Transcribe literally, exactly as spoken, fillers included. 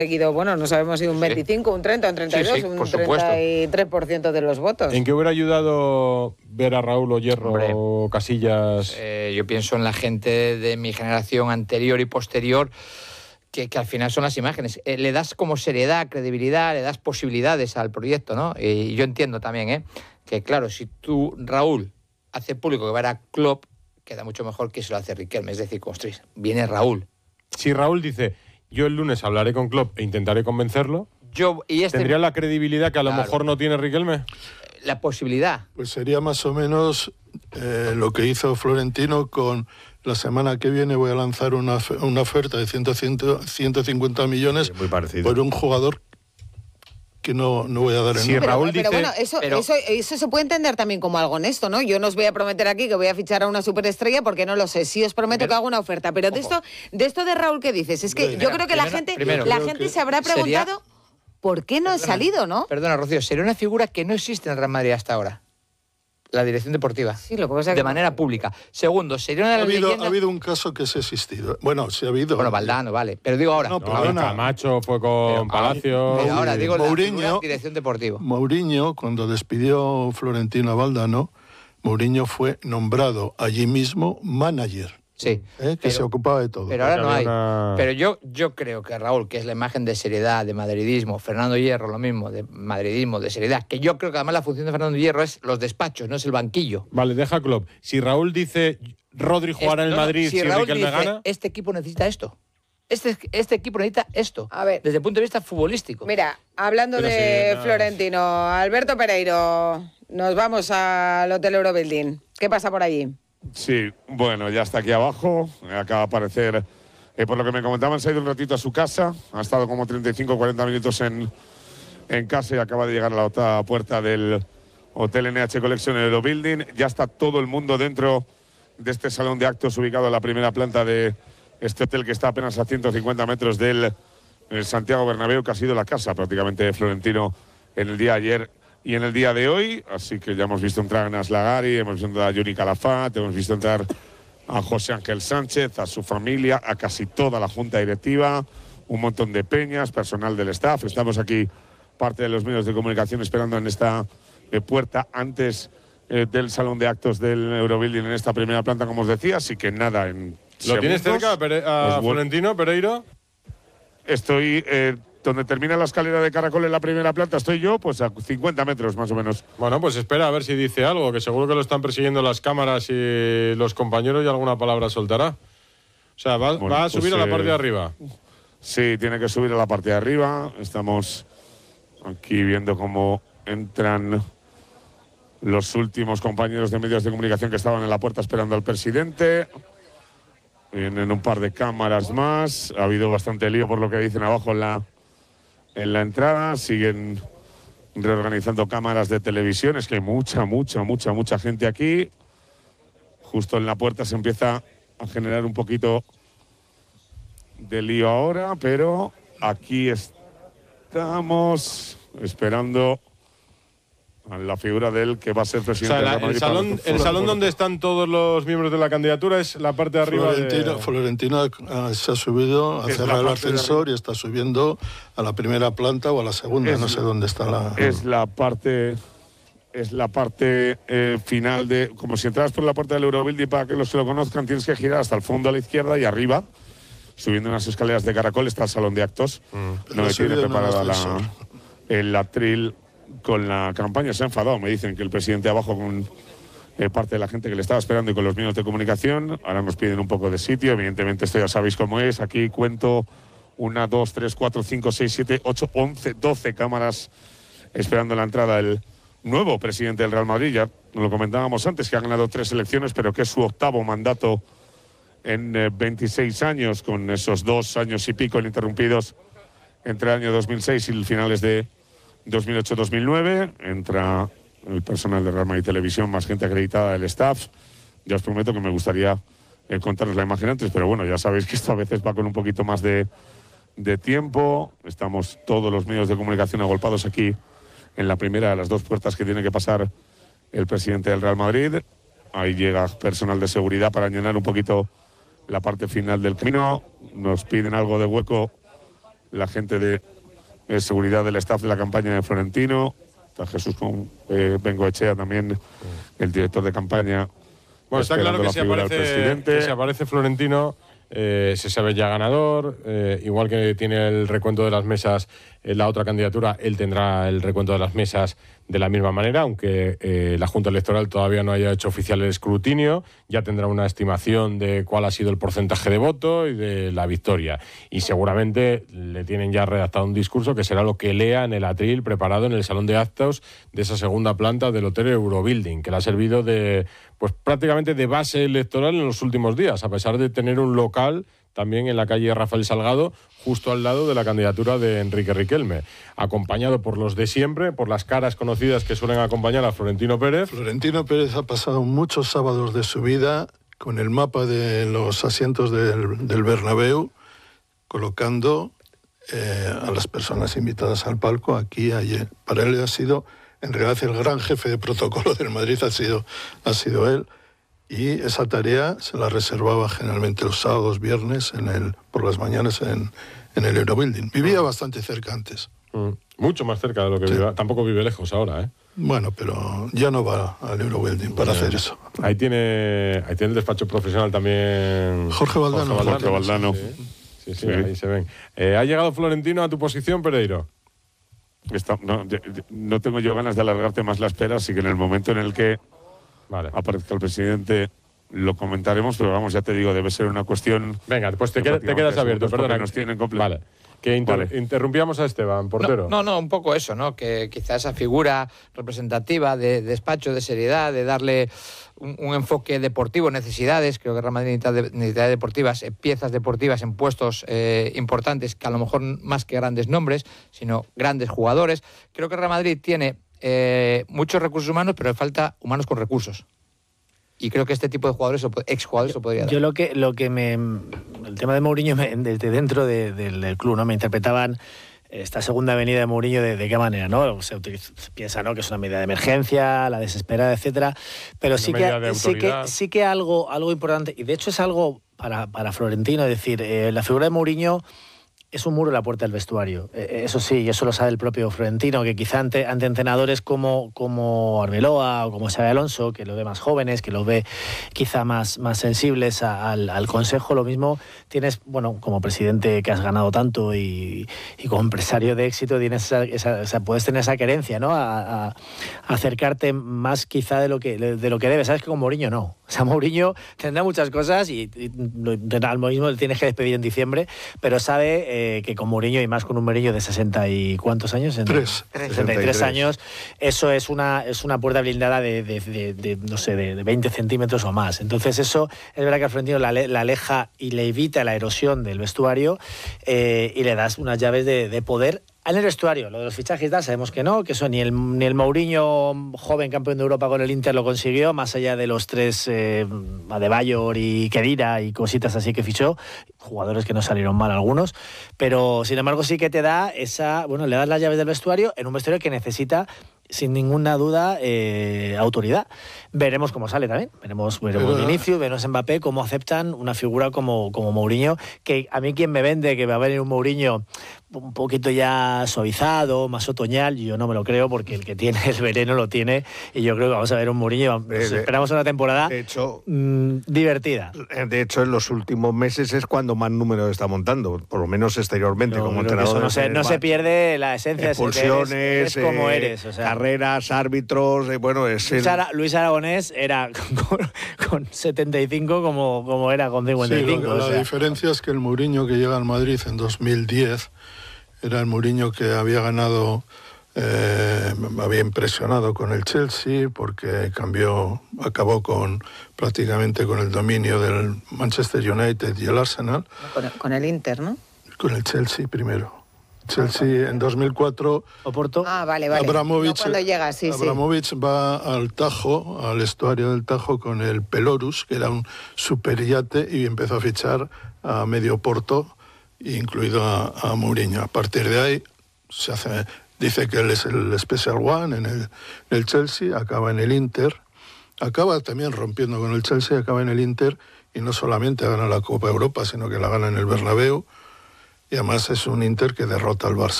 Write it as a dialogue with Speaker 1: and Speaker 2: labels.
Speaker 1: conseguido, bueno, no sabemos si un veinticinco, un treinta, un treinta y dos,
Speaker 2: sí, sí,
Speaker 1: un
Speaker 2: por
Speaker 1: treinta y tres por ciento de los votos.
Speaker 3: ¿En qué hubiera ayudado ver a Raúl o Hierro o Casillas?
Speaker 2: Eh, yo pienso en la gente de mi generación anterior y posterior, que, que al final son las imágenes. Eh, le das como seriedad, credibilidad, le das posibilidades al proyecto, ¿no? Y yo entiendo también, ¿eh? Que claro, si tú, Raúl, hace público que va a ir a Klopp, queda mucho mejor que se lo hace Riquelme. Es decir, construís. Viene Raúl.
Speaker 3: Si Raúl dice, yo el lunes hablaré con Klopp e intentaré convencerlo,
Speaker 2: yo, y este,
Speaker 3: ¿tendría la credibilidad que a lo
Speaker 2: claro,
Speaker 3: mejor no tiene Riquelme?
Speaker 2: La posibilidad.
Speaker 4: Pues sería más o menos eh, lo que hizo Florentino con la semana que viene voy a lanzar una, una oferta de cien, ciento cincuenta millones
Speaker 5: sí, muy parecido.
Speaker 4: por un jugador que no, no voy a dar en
Speaker 3: Si
Speaker 4: nada.
Speaker 1: Pero,
Speaker 3: Raúl
Speaker 1: pero
Speaker 3: dice,
Speaker 1: bueno, eso,
Speaker 2: pero-
Speaker 1: eso, eso se puede entender también como algo honesto, ¿no? Yo no os voy a prometer aquí que voy a fichar a una superestrella porque no lo sé. Sí os prometo
Speaker 2: Primero,
Speaker 1: que hago una oferta. Pero de esto, de esto de Raúl que dices, es que
Speaker 4: Primero,
Speaker 1: yo creo que la
Speaker 2: primero,
Speaker 1: gente,
Speaker 2: primero.
Speaker 1: la
Speaker 4: Yo creo
Speaker 1: gente
Speaker 4: que
Speaker 1: se habrá
Speaker 2: sería-
Speaker 1: preguntado por qué no ha salido, ¿no?
Speaker 2: Perdona, Rocío, sería una figura que no existe en el Real Madrid hasta ahora. La dirección deportiva.
Speaker 1: Sí, lo que pasa es
Speaker 2: De
Speaker 1: que-
Speaker 2: manera pública. Segundo, sería una de
Speaker 4: Ha
Speaker 2: las
Speaker 4: habido,
Speaker 2: leyendas...
Speaker 4: ha habido un caso que se ha existido. Bueno, sí ha habido.
Speaker 2: Bueno, Valdano, vale. Pero digo ahora.
Speaker 4: No,
Speaker 3: No,
Speaker 4: perdona.
Speaker 3: Camacho fue con
Speaker 2: Pero-
Speaker 3: Palacio.
Speaker 2: Pero ahora digo la
Speaker 4: Mourinho-
Speaker 2: figura dirección deportiva.
Speaker 4: Mourinho, cuando despidió Florentino a Valdano, Mourinho fue nombrado allí mismo manager,
Speaker 2: Sí.
Speaker 4: ¿eh? que
Speaker 2: Pero-
Speaker 4: se ocupaba de todo.
Speaker 2: Pero ahora no
Speaker 3: Porque
Speaker 2: hay.
Speaker 3: había una-
Speaker 2: Pero yo, yo creo que Raúl, que es la imagen de seriedad, de madridismo, Fernando Hierro, lo mismo, de madridismo, de seriedad, que yo creo que además la función de Fernando Hierro es los despachos, no es el banquillo.
Speaker 3: Vale, deja Klopp. Si Raúl dice, Rodri jugará en el
Speaker 2: No, no,
Speaker 3: Madrid si,
Speaker 2: si Raúl
Speaker 3: Riquelme
Speaker 2: dice,
Speaker 3: gana...
Speaker 2: este equipo necesita esto. Este, este equipo necesita esto.
Speaker 1: A ver.
Speaker 2: Desde el punto de vista futbolístico.
Speaker 1: Mira, hablando
Speaker 3: Pero
Speaker 1: de
Speaker 3: sí, no.
Speaker 1: Florentino, Alberto Pereiro, nos vamos al Hotel Eurobuilding. ¿Qué pasa por allí?
Speaker 6: Sí, bueno, ya está aquí abajo. Acaba de aparecer, eh, por lo que me comentaban, se ha ido un ratito a su casa. Ha estado como treinta y cinco o cuarenta minutos en, en casa y acaba de llegar a la otra puerta del Hotel N H Collection Eurobuilding. Ya está todo el mundo dentro de este salón de actos ubicado en la primera planta de este hotel que está apenas a ciento cincuenta metros del el Santiago Bernabéu, que ha sido la casa prácticamente de Florentino en el día de ayer y en el día de hoy. Así que ya hemos visto entrar a Anas Lagari, hemos visto entrar a Yuri Calafat, hemos visto entrar a José Ángel Sánchez, a su familia, a casi toda la junta directiva, un montón de peñas, personal del staff. Estamos aquí, parte de los medios de comunicación, esperando en esta eh, puerta antes eh, del salón de actos del Eurobuilding en esta primera planta, como os decía. Así que nada, en
Speaker 3: ¿Lo tienes
Speaker 6: segundos,
Speaker 3: cerca Pere- a
Speaker 6: os vuel-
Speaker 3: Florentino, Pereiro?
Speaker 6: Estoy eh, donde termina la escalera de caracol en la primera planta, estoy yo, pues a cincuenta metros más o menos.
Speaker 3: Bueno, pues espera a ver si dice algo, que seguro que lo están persiguiendo las cámaras y los compañeros y alguna palabra soltará. O sea, va,
Speaker 6: Bueno,
Speaker 3: va a
Speaker 6: pues,
Speaker 3: subir a la
Speaker 6: eh,
Speaker 3: parte de arriba.
Speaker 6: Sí, tiene que subir a la parte de arriba. Estamos aquí viendo cómo entran los últimos compañeros de medios de comunicación que estaban en la puerta esperando al presidente. Vienen un par de cámaras más. Ha habido bastante lío por lo que dicen abajo en la, en la entrada. Siguen reorganizando cámaras de televisión. Es que hay mucha, mucha, mucha, mucha gente aquí. Justo en la puerta se empieza a generar un poquito de lío ahora, pero aquí estamos esperando a la figura del que va a ser
Speaker 3: O
Speaker 6: presidente
Speaker 3: sea, la-
Speaker 6: de la
Speaker 3: el
Speaker 6: Madrid
Speaker 3: salón,
Speaker 6: para-
Speaker 3: el salón donde están todos los miembros de la candidatura es la parte de arriba.
Speaker 4: Florentino,
Speaker 3: de...
Speaker 4: Florentino ah, se ha subido a
Speaker 6: Es la
Speaker 4: cerrar el
Speaker 6: parte de
Speaker 4: ascensor y está subiendo a la primera planta o a la segunda,
Speaker 6: Es-
Speaker 4: no sé dónde está la...
Speaker 6: es la parte es la parte eh, final de, como si entras por la puerta del Eurobuilding, para que los que lo conozcan tienes que girar hasta el fondo a la izquierda y arriba, subiendo unas escaleras de caracol, está el salón de actos.
Speaker 4: Pero
Speaker 6: No
Speaker 4: ha
Speaker 6: me tiene
Speaker 4: subido en el
Speaker 6: preparada la,
Speaker 4: ascensor.
Speaker 6: el atril con la campaña. Se ha enfadado, me dicen que el presidente abajo con eh, parte de la gente que le estaba esperando y con los medios de comunicación. Ahora nos piden un poco de sitio, evidentemente esto ya sabéis cómo es. Aquí cuento una, dos, tres, cuatro, cinco, seis, siete, ocho, once, doce cámaras esperando la entrada del nuevo presidente del Real Madrid. Ya lo comentábamos antes, que ha ganado tres elecciones, pero que es su octavo mandato en eh, veintiséis años, con esos dos años y pico ininterrumpidos entre el año dos mil seis y los finales de dos mil ocho dos mil nueve. Entra el personal de Real Madrid Televisión, más gente acreditada del staff. Ya os prometo que me gustaría eh, contaros la imagen antes, pero bueno, ya sabéis que esto a veces va con un poquito más de, de tiempo. Estamos todos los medios de comunicación agolpados aquí en la primera de las dos puertas que tiene que pasar el presidente del Real Madrid. Ahí llega personal de seguridad para llenar un poquito la parte final del camino. Nos piden algo de hueco la gente de, de seguridad del staff de la campaña de Florentino, está Jesús con eh, Bengoechea también, el director de campaña.
Speaker 3: Bueno, está claro que si aparece, que si aparece Florentino, eh, se sabe ya ganador, eh, igual que tiene el recuento de las mesas en la otra candidatura, él tendrá el recuento de las mesas de la misma manera, aunque eh, la Junta Electoral todavía no haya hecho oficial el escrutinio, ya tendrá una estimación de cuál ha sido el porcentaje de voto y de la victoria. Y seguramente le tienen ya redactado un discurso que será lo que lea en el atril preparado en el salón de actos de esa segunda planta del Hotel Eurobuilding, que le ha servido de, pues prácticamente de base electoral en los últimos días, a pesar de tener un local también en la calle Rafael Salgado, justo al lado de la candidatura de Enrique Riquelme, acompañado por los de siempre, por las caras conocidas que suelen acompañar a Florentino Pérez.
Speaker 4: Florentino Pérez ha pasado muchos sábados de su vida con el mapa de los asientos del, del Bernabéu, colocando eh, a las personas invitadas al palco aquí y ayer. Para él ha sido, en realidad, el gran jefe de protocolo del Madrid ha sido, ha sido él. Y esa tarea se la reservaba generalmente los sábados, viernes, en el, por las mañanas en, en el Eurobuilding. Vivía bastante cerca antes.
Speaker 3: Mm, mucho más cerca de lo que sí. vive. Tampoco vive lejos ahora, ¿eh?
Speaker 4: Bueno, pero ya no va al Eurobuilding para hacer eso.
Speaker 3: Ahí tiene, ahí tiene el despacho profesional también
Speaker 4: Jorge Valdano.
Speaker 6: Jorge Valdano. Jorge Valdano.
Speaker 3: Sí, sí, sí, sí, ahí se ven. Eh, ¿Ha llegado Florentino a tu posición, Pereiro?
Speaker 6: Está, no, no tengo yo ganas de alargarte más la espera, así que en el momento en el que Vale. aparezca el presidente lo comentaremos, pero vamos, ya te digo, debe ser una cuestión...
Speaker 3: Venga, pues te, queda, te quedas abierto, perdona.
Speaker 6: Nos tienen
Speaker 3: vale. Que inter vale. interrumpíamos a Esteban, portero.
Speaker 2: No, no, no, un poco eso, ¿no? Que quizá esa figura representativa de, de despacho, de seriedad, de darle un, un enfoque deportivo, necesidades, creo que Real Madrid necesita de, necesidades deportivas, eh, piezas deportivas en puestos eh, importantes, que a lo mejor más que grandes nombres, sino grandes jugadores. Creo que Real Madrid tiene eh, muchos recursos humanos, pero le falta humanos con recursos. Y creo que este tipo de jugadores, exjugadores, lo podría dar.
Speaker 5: Yo lo que, lo que me... El tema de Mourinho, me, desde dentro de, de, del club, ¿no? Me interpretaban esta segunda venida de Mourinho de, de qué manera, ¿no? Se, utiliza, se piensa, ¿no?, que es una medida de emergencia, la desesperada, etcétera. Pero sí que, sí que sí que algo, algo importante, y de hecho es algo para, para Florentino, es decir, eh, la figura de Mourinho es un muro en la puerta del vestuario. Eh, eso sí, y eso lo sabe el propio Florentino, que quizá ante, ante entrenadores como, como Arbeloa o como Xabi Alonso, que lo ve más jóvenes, que lo ve quizá más, más sensibles a, al, al consejo, lo mismo tienes, bueno, como presidente que has ganado tanto y, y como empresario de éxito, tienes esa, esa, o sea, puedes tener esa querencia, ¿no? A, a acercarte más quizá de lo que, de lo que debes. Sabes que con Mourinho no. O sea, Mourinho tendrá muchas cosas y, y al mismo le tienes que despedir en diciembre, pero sabe... Eh, que con Mourinho, y más con un Mourinho de sesenta y cuántos años, en
Speaker 4: Tres.
Speaker 5: sesenta y tres años, eso es una es una puerta blindada de, de, de, de no sé, de, de veinte centímetros o más. Entonces eso es verdad que al Florentino la, la aleja y le evita la erosión del vestuario, eh, y le das unas llaves de, de poder en el vestuario. Lo de los fichajes da, sabemos que no, que eso ni el, ni el Mourinho, joven campeón de Europa con el Inter, lo consiguió, más allá de los tres, eh, Adebayor y Khedira y cositas así que fichó, jugadores que no salieron mal algunos, pero sin embargo sí que te da esa, bueno, le das las llaves del vestuario en un vestuario que necesita sin ninguna duda eh, autoridad. Veremos cómo sale también, veremos, veremos Vinicius, veremos Mbappé, cómo aceptan una figura como, como Mourinho, que a mí quien me vende que va a venir un Mourinho un poquito ya suavizado, más otoñal, yo no me lo creo, porque el que tiene el veneno lo tiene, y yo creo que vamos a ver un Mourinho,
Speaker 7: de,
Speaker 5: esperamos una temporada
Speaker 7: de hecho,
Speaker 5: mmm, divertida.
Speaker 7: De hecho, en los últimos meses es cuando más números está montando, por lo menos exteriormente,
Speaker 5: no,
Speaker 7: como entrenador.
Speaker 5: No, se, no se pierde la esencia,
Speaker 7: expulsiones,
Speaker 5: eres, eres como
Speaker 7: eh,
Speaker 5: eres, o sea,
Speaker 7: carreras, árbitros, eh, bueno, es
Speaker 5: Luis,
Speaker 7: el...
Speaker 5: Ara, Luis Aragonés era con, con setenta y cinco como, como era con cincuenta y cinco.
Speaker 4: Sí,
Speaker 5: o
Speaker 4: la
Speaker 5: sea.
Speaker 4: diferencia es que el Mourinho que llega al Madrid en dos mil diez era el Mourinho que había ganado, eh, había impresionado con el Chelsea, porque cambió, acabó con prácticamente con el dominio del Manchester United y el Arsenal.
Speaker 1: Con, con el Inter, ¿no?
Speaker 4: Con el Chelsea primero. Chelsea en dos mil cuatro.
Speaker 5: Oporto.
Speaker 1: Ah, vale, vale.
Speaker 4: Abramovich,
Speaker 1: no, cuando llega, sí,
Speaker 4: Abramovich
Speaker 1: sí.
Speaker 4: va al Tajo, al estuario del Tajo, con el Pelorus, que era un superyate, y empezó a fichar a medio Porto, incluido a, a Mourinho. A partir de ahí se hace, dice que él es el Special One en el, en el Chelsea, acaba en el Inter, acaba también rompiendo con el Chelsea, acaba en el Inter, y no solamente gana la Copa Europa, sino que la gana en el Bernabéu, y además es un Inter que derrota al Barça.